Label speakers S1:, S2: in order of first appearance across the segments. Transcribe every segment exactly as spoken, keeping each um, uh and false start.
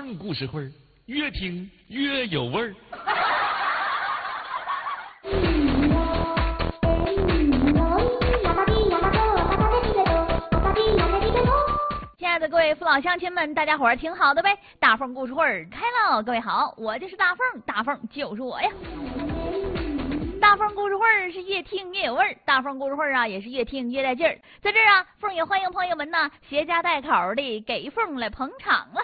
S1: 凤故事会，越听越有味儿。
S2: 亲爱的各位父老乡亲们，大家伙儿挺好的呗？大凤故事会开了，各位好，我就是大凤，大凤就是我呀。大凤故事会是越听越有味儿，大凤故事会啊也是越听越带劲儿。在这儿啊，凤也欢迎朋友们呢携家带口的给凤来捧场了。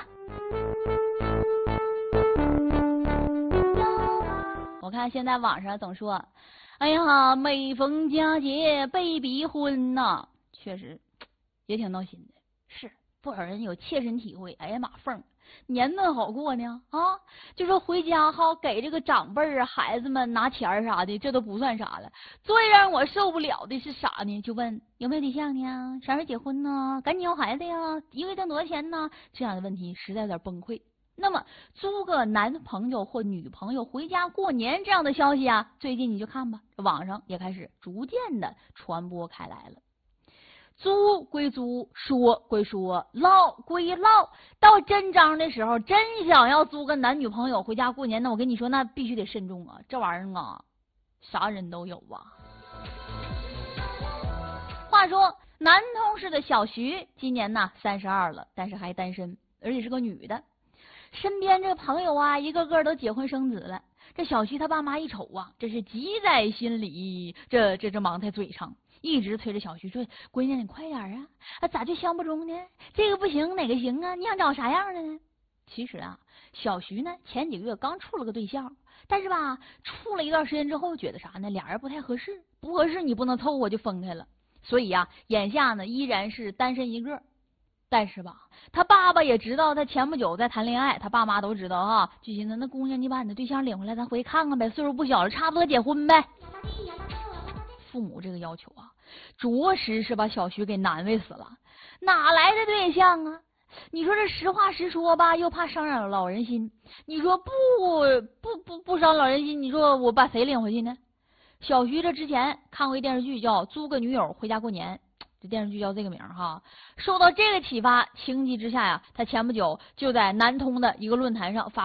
S2: 我看现在网上总说，哎呀，每逢佳节被逼婚呐、啊，确实也挺闹心的。是不少人有切身体会。哎呀妈，凤年顿好过呢啊！就说回家哈，给这个长辈儿啊、孩子们拿钱啥的，这都不算啥了。最让我受不了的是啥呢？就问有没有对象呢？啥时候结婚呢？赶紧要孩子呀？一个月挣多少钱呢？这样的问题实在有点崩溃。那么租个男朋友或女朋友回家过年这样的消息啊，最近你就看吧，网上也开始逐渐的传播开来了。租归租，说归说，唠归唠，到真章的时候，真想要租个男女朋友回家过年，那我跟你说，那必须得慎重啊！这玩意儿啊，啥人都有啊。话说，南通市的小徐今年呢三十二了，但是还单身，而且是个女的。身边这个朋友啊，一个个都结婚生子了。这小徐他爸妈一瞅啊，这是急在心里，这这这忙在嘴上。一直催着小徐说：“闺女，你快点啊！啊，咋就相不中呢？这个不行，哪个行啊？你想找啥样的呢？”其实啊，小徐呢前几个月刚处了个对象，但是吧，处了一段时间之后，觉得啥呢？俩人不太合适，不合适你不能凑合就分开了。所以啊，眼下呢依然是单身一个。但是吧，他爸爸也知道他前不久在谈恋爱，他爸妈都知道哈，就寻思那姑娘，你把你的对象领回来，咱回去看看呗，岁数不小了，差不多结婚呗。父母这个要求啊，着实是把小徐给难为死了。哪来的对象啊？你说这实话实说吧，又怕伤了老人心。你说不不不不伤老人心，你说我把谁领回去呢？小徐这之前看过一电视剧叫《租个女友回家过年》，这电视剧叫这个名哈。受到这个启发，情急之下呀，他前不久就在南通的一个论坛上发